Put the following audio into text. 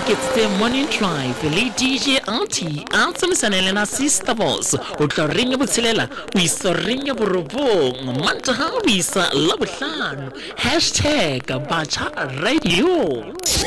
iketsetse Morning Drive le DJ Auntie a tsamasanelena Sister Boss o tla ringa botshelela o isa ringa borobong mantaha o isa la bohlano #Bacha Radio.